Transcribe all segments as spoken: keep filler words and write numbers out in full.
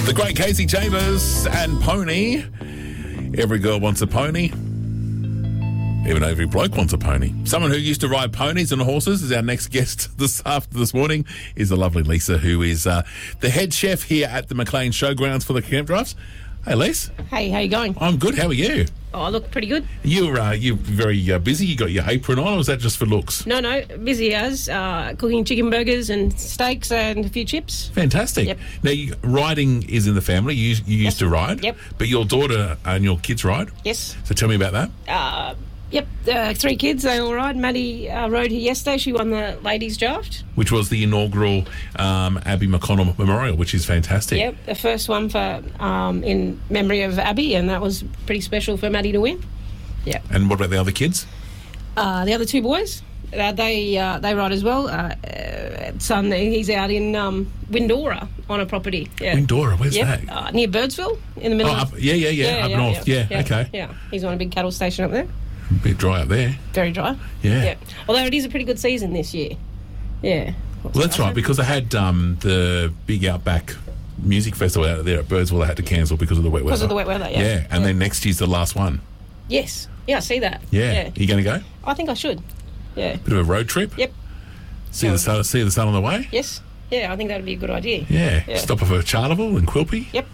The great Casey Chambers and Pony. Every girl wants a pony. Even every bloke wants a pony. Someone who used to ride ponies and horses is our next guest this after this morning. Is the lovely Lisa, who is uh, the head chef here at the Maclean Showgrounds for the camp drafts. Hey, Lise. Hey, how you going? I'm good. How are you? Oh, I look pretty good. You're uh, you're very uh, busy. You got your apron on, or is that just for looks? No, no, busy as uh, cooking chicken burgers and steaks and a few chips. Fantastic. Yep. Now, you, riding is in the family. You, you used Yes. to ride. Yep. But your daughter and your kids ride. Yes. So tell me about that. Uh, yep, uh, three kids, they all ride. Maddie uh, rode here yesterday. She won the ladies' draft. Which was the inaugural um, Abby McConnell Memorial, which is fantastic. Yep, the first one for um, in memory of Abby, and that was pretty special for Maddie to win. Yeah. And what about the other kids? Uh, the other two boys, uh, they uh, they ride as well. Uh, uh, son, he's out in um, Windora on a property. Yeah. Windora, where's Yep, that? uh, near Birdsville, in the middle Oh, of... up, yeah, yeah, yeah, up north. Yeah, okay. Yeah, he's on a big cattle station up there. A bit dry up there. Very dry. Yeah. Yeah. Although it is a pretty good season this year. Yeah. Well, that's right, because they had um, the big Outback Music Festival out there at Birdsville they had to cancel because of the wet weather. Because of the wet weather, yeah. Yeah, and Yeah. then next year's the last one. Yes. Yeah, I see that. Yeah. Yeah. You going to go? I think I should. Yeah. Bit of a road trip? Yep. See the sun, see the sun on the way? Yes. Yeah, I think that would be a good idea. Yeah. Yeah. Stop off at Charleville and Quilpie. Yep.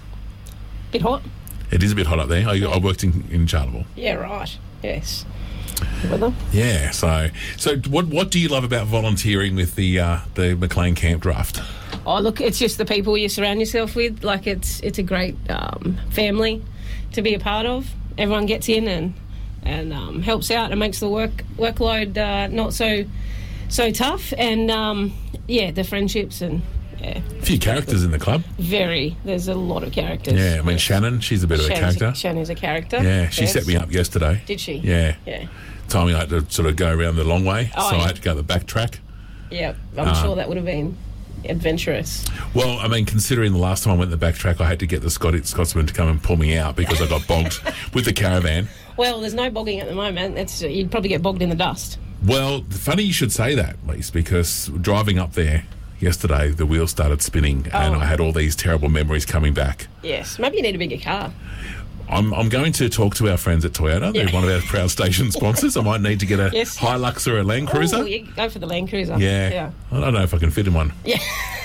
Bit hot. It is a bit hot up there. I, I worked in, in Charleville. Yeah, right. Yes. The weather. Yeah, so so what what do you love about volunteering with the uh, the Maclean Camp Draft? Oh, look, it's just the people you surround yourself with. Like, it's it's a great um, family to be a part of. Everyone gets in and and um, helps out and makes the work workload uh, not so so tough. And um, yeah, the friendships and yeah, A few characters in the club. very. There's a lot of characters. Yeah, I mean Yes. Shannon, she's a bit of a Shannon's character. Shannon's a character. Yeah, she yes. set me up yesterday. Did she? Yeah. Yeah. Told me I had to sort of go around the long way, Oh, so yeah. I had to go the back track. Yeah, I'm Uh, sure that would have been adventurous. Well, I mean, considering the last time I went the back track, I had to get the Scotty, Scotsman to come and pull me out because I got bogged with the caravan. Well, there's no bogging at the moment. It's you'd probably get bogged in the dust. Well, funny you should say that, Lise, because driving up there yesterday, the wheels started spinning and Oh. I had all these terrible memories coming back. Yes, maybe you need a bigger car. I'm, I'm going to talk to our friends at Toyota. They're Yeah. one of our proud station sponsors. I might need to get a Yes. Hilux or a Land Cruiser. Oh, you go for the Land Cruiser. Yeah. Yeah. I don't know if I can fit in one. Yeah.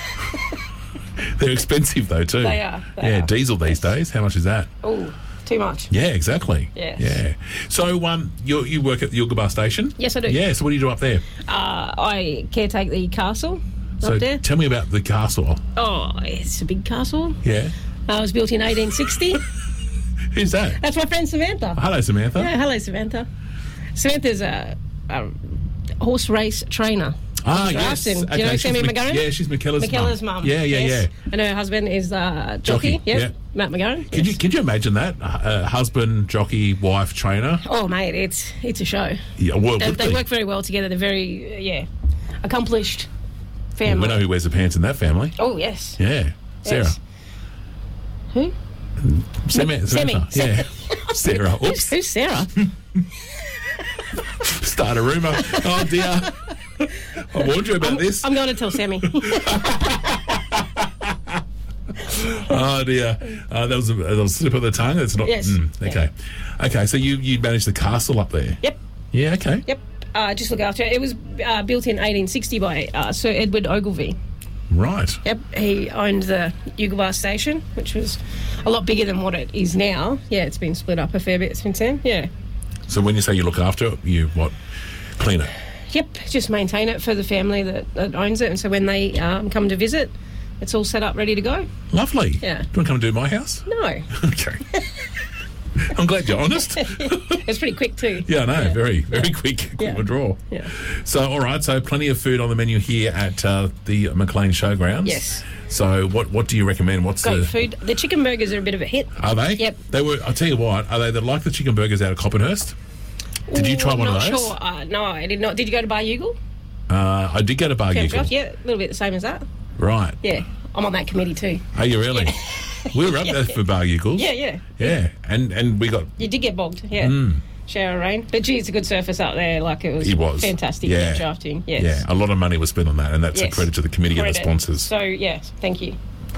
They're expensive, though, too. They are, they yeah, are. diesel these days. How much is that? Oh, too much. Yeah, exactly. Yes. Yeah. So um, you you work at the Yilgarbar station? Yes, I do. Yeah, so what do you do up there? Uh, I caretake the castle So up there. tell me about the castle. Oh, it's a big castle. Yeah. Uh, it was built in eighteen sixty. Who's that? That's my friend Samantha. Hello, Samantha. Yeah, hello, Samantha. Samantha's a, a horse race trainer. Ah, Drafting. yes. Do you know she's Sammy Mc- McGarren? Yeah, she's McKellar's mum. McKellar's mum. Yeah, yeah, yes. yeah. And her husband is uh, Jockey, jockey. Yep. yeah. Matt McGarren. Could yes. you could you imagine that? Uh, husband, jockey, wife, trainer. Oh, mate, it's it's a show. Yeah, well, They, would they be. work very well together. They're very, uh, yeah, accomplished We family. know who wears the pants in that family. Oh, yes. Yeah, Sarah. Yes. Who? Sammy, Sammy. Samantha. Yeah, Sarah. Who's, Oops, who's Sarah? start a rumour. Oh dear. I warned you about this. I'm going to tell Sammy. Oh dear, uh, that was a, that was a slip of the tongue. It's not. Yes. mm, okay, okay. So you you managed the castle up there. Yep, Yeah. Okay. yep. Uh, just look after it. It was uh, built in eighteen sixty by uh, Sir Edward Ogilvie. Right. Yep, he owned the Yilgarbar station, which was a lot bigger than what it is now. Yeah, it's been split up a fair bit since then. Yeah. So when you say you look after it, you what? Clean it. Yep, just maintain it for the family that, that owns it, and so when they um, come to visit, it's all set up, ready to go. Lovely. Yeah. Do you want to come and do my house? No, Okay. I'm glad you're honest. it's pretty quick too. Yeah, I know. Very, very quick, quick Yeah. withdrawal. Yeah. So, all right. So, plenty of food on the menu here at uh, the Maclean Showgrounds. Yes. So, what what do you recommend? What's Great the food. The chicken burgers are a bit of a hit. Are they? Yep. They were. I'll tell you what. Are they the, like the chicken burgers out of Coppenhurst? Did you Ooh, try I'm one of not those? Sure. Uh, no, I did not. Did you go to Bar Ugle? Uh, I did go to Bar Camp Ugle. Draft? Yeah, a little bit the same as that. Right. Yeah, I'm on that committee too. Are you really? We were up there for Bar Ugle. Yeah, yeah. Yeah, and and we got. You did get bogged. Yeah. Shower rain, but gee, it's a good surface up there. Like it was. It was fantastic. Yeah. Drafting. Yes. Yeah, a lot of money was spent on that, and that's a Yes. credit to the committee and the Credit. sponsors. So yes, thank you.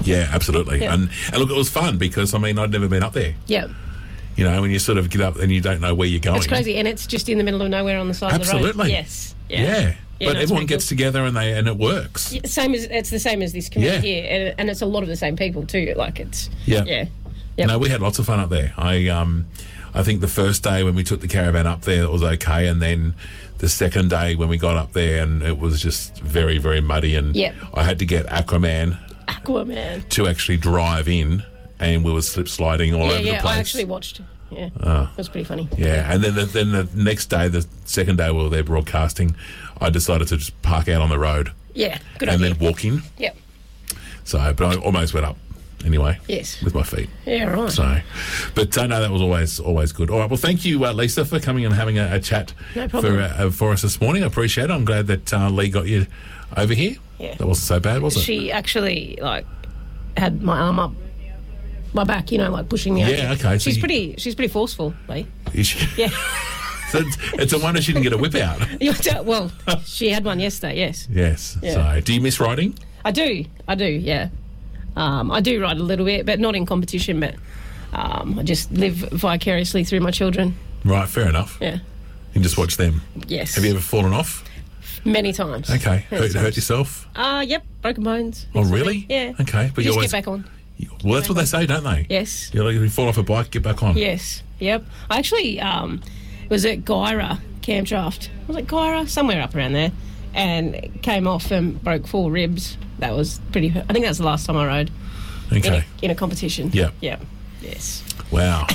Yeah, absolutely. Yeah. And, and look, it was fun because, I mean, I'd never been up there. Yeah. You know, when you sort of get up and you don't know where you're going. It's crazy, and it's just in the middle of nowhere on the side Absolutely. of the road. Yes. Yeah. Yeah. Yeah, but no, it's everyone pretty gets cool. together and they and it works. Yeah, same as it's the same as this community Yeah. here, and, and it's a lot of the same people too. Like it's Yeah. yeah, yeah. No, we had lots of fun up there. I um, I think the first day when we took the caravan up there, it was okay, and then the second day when we got up there, and it was just very, very muddy, and Yep. I had to get Aquaman Aquaman. to actually drive in, and we were slip sliding all Yeah, over yeah. the place. I actually watched. Yeah, Oh. it was pretty funny. Yeah, and then the, then the next day, the second day we were there broadcasting, I decided to just park out on the road Yeah, good and idea. then walk in. Yep. So, but I almost went up anyway. Yes. With my feet. Yeah, right. So, but uh, no, that was always always good. All right, well, thank you, uh, Lisa, for coming and having a, a chat No problem. for uh, for us this morning. I appreciate it. I'm glad that uh, Lee got you over here. Yeah. That wasn't so bad, was it? She actually like had my arm up my back, you know, like pushing me. Yeah, over. okay, so She's you- pretty. She's pretty forceful, Lee. Is she- Yeah. So it's, it's a wonder she didn't get a whip out. You don't- well, she had one yesterday. Yes, Yes. Yeah. So, do you miss riding? I do. I do. Yeah. Um, I do ride a little bit, but not in competition. But um, I just live vicariously through my children. Right, fair enough. Yeah. You can just watch them. Yes. Have you ever fallen off? Many times. Okay. Many Hurt, hurt times. yourself? Uh, yep. Broken bones. Oh, really? Yeah. Okay. But You you just always get back on. Well, that's what they say, don't they? Yes. You know, if you fall off a bike, get back on. Yes. Yep. I actually um, was at Gyra Camp Draft. Was it Gyra? Somewhere up around there. And came off and broke four ribs. That was pretty. I think that was the last time I rode in, Okay. a, in a competition. Yep. Yeah. Yes. Wow.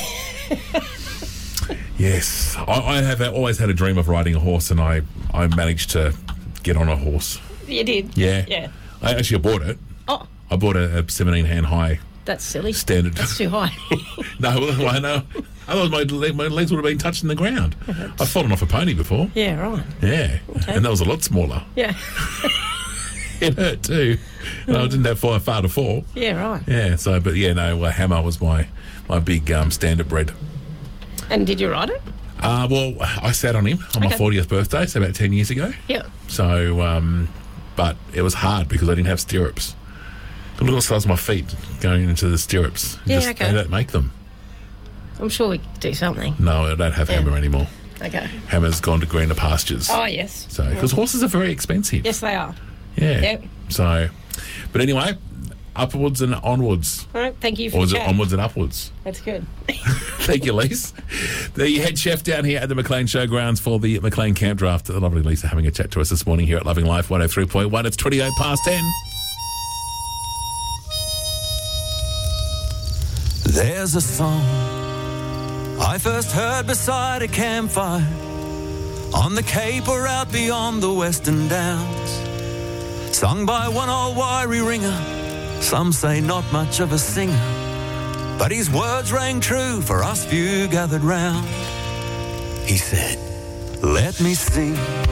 Yes. I, I have always had a dream of riding a horse, and I, I managed to get on a horse. You did. Yeah. Yeah. I actually bought it. Oh, I bought a, a seventeen hand high that's silly. standard. That's too high. No, well, I know. Otherwise, my, leg, my legs would have been touching the ground. I've fallen off a pony before. yeah. Right. Yeah. And that was a lot smaller. Yeah. It hurt too. And I didn't have far, far to fall. Yeah. Right. Yeah, so, but yeah, no, uh, Hammer was my, my big um, standard bred. And did you ride it? Uh, well, I sat on him on my Okay. fortieth birthday, so about ten years ago. Yeah. So, um, but it was hard because I didn't have stirrups. Look at the size of my feet going into the stirrups. Yeah, Just, okay. They don't make them. I'm sure we could do something. No, I don't have Yeah. Hammer anymore. Okay. Hammer's gone to greener pastures. Oh yes. So, because horses are very expensive. Yes, they are. Yeah. Yep. So, but anyway, upwards and onwards. All right. Thank you for Or is the it chat. onwards and upwards? That's good. Thank you, Lise. The head chef down here at the McLean Showgrounds for the McLean Camp Draft. The lovely Lisa having a chat to us this morning here at Loving Life one oh three point one. It's twenty-eight past ten. There's a song I first heard beside a campfire on the Cape or out beyond the Western Downs, sung by one old wiry ringer. Some say not much of a singer, but his words rang true for us few gathered round. He said, "Let me sing